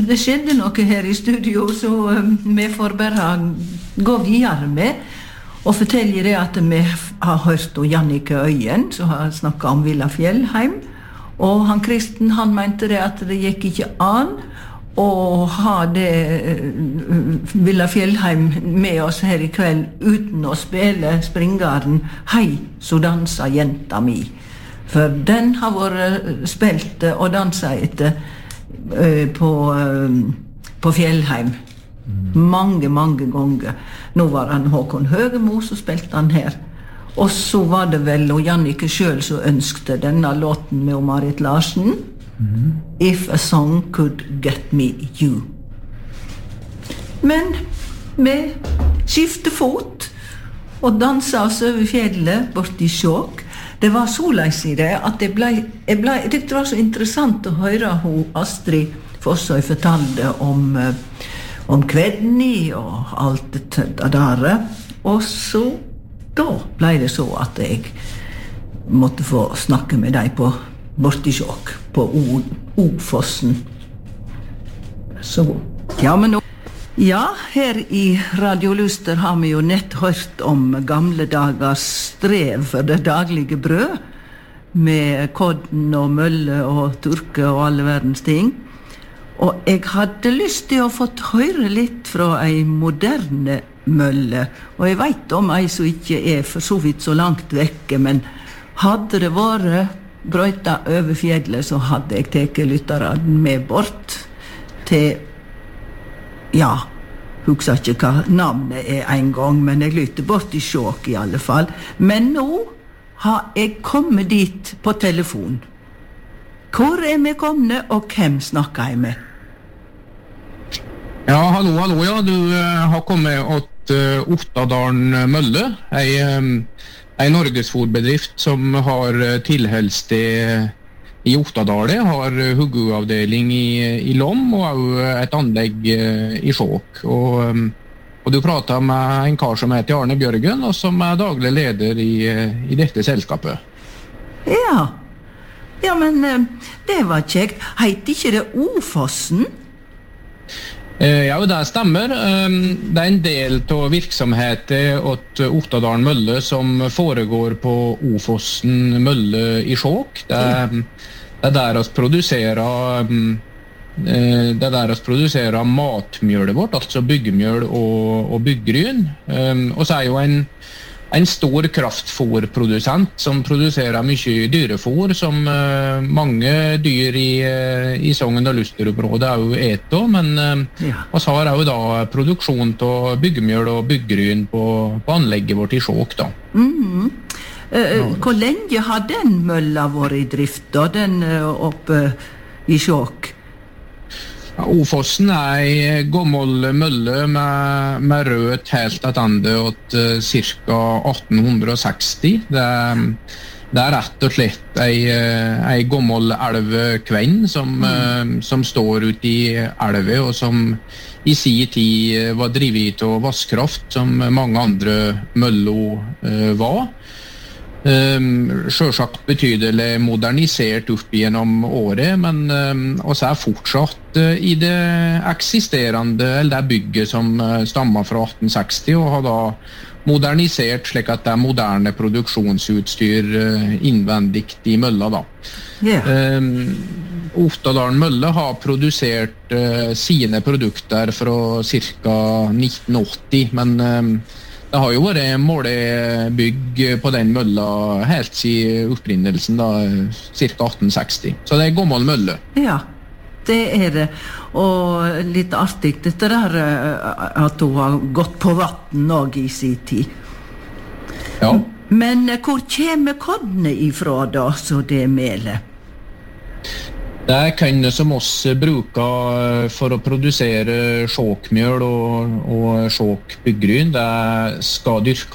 det skjedde noe her i studio, så vi får bare gå videre med og fortelle det at vi har hørt om Jannicke Øyen, som har snakket om Villa Fjellheim, og han Kristen, han mente det at det gikk ikke an å ha det Villa Fjellheim med oss her i kveld uten å spille springaren «Hei, så dansa jenta mi». For den har vært spilt og danset etter på Fjellheim mange ganger. Nå var han Håkon Høgemo, så spilte han her. Og så var det vel og Jannicke selv som ønskte denne låten med Marit Larsen. If a song could get me you. Men vi skiftet fot og danset oss over fjellet bort i Skjåk. Det var så leis i det at jeg tykte det var så interessant å høre hun Astrid Fossøy fortalte om Kvedni og alt det der. Og så da ble det så at jeg måtte få snakke med deg bort i Skjåk på Ofossen. Så ja, men nå ja, her i Radio Luster har vi jo nett hørt om gamle dagers strev for det daglige brød, med kodden og mølle og turke og alle verdens ting. Og jeg hadde lyst til å få høre litt fra ei moderne mølle, og jeg vet om ei som ikke er for så vidt så langt vekke, men hadde det vært brøyta over fjellet, så hadde jeg teket lytterne med bort til ja, husker ikke hva navnet er en gang, men jeg lytter bort i Skjåk i alle fall. Men nå har jeg kommet dit på telefon. Hvor er vi kommet, og hvem snakker jeg med? Ja, hallo, ja. Du har kommet til Ottadalen Mølle, en norgesfòrbedrift som har tilholdssted i Ottadalen, har hugguavdeling i Lom og også et anlegg i Skjåk. Og du pratet med en kar som heter Arne Bjørgen, og som er daglig leder i dette selskapet. Ja, men det var kjekt. Heter ikke det Ofossen? Ja, det stemmer. Det er en del av virksomheten åt Ottadalen Mølle som foregår på Ofossen Mølle i Skjåk. Det er der vi produserer matmjølet vårt, altså byggemjøl og byggryn. Og så er jo en stor kraftfòrprodusent som produserer mye dyrefòr som mange dyr i Sogn og Luster-området er jo eto, men vi har jo da produksjon av byggemjøl og byggryn på anlegget vårt i Skjåk da. Hvor lenge har den mølla vært i drift da, den oppe i Skjåk? Ofossen er en gammel mølle med rødt helt attende til ca. 1860. Det er rett og slett en gammel elvkvenn som står ute i elve, og som i sin tid var drivet av vasskraft, som mange andre møller var. Selvsagt betydelig modernisert opp gjennom året, men også er fortsatt i det eksisterende, eller det bygget som stammer fra 1860, og har da modernisert slik at det er moderne produksjonsutstyr innvendigt i mølla da. Ottadalen Mølle har produsert sine produkter fra ca. 1980, men det har jo vært målebygg på den mølla helt siden opprinnelsen da, ca. 1860. Så det er gammel mølle. Ja, det er det. Og litt artig dette der at hun har gått på vatten også i sin tid. Ja. Men hvor kommer kodene ifra da, så det melet? Det er kønne som oss bruker for å produsere Skjåkmjøl og Skjåkbyggryn. Det skal dyrke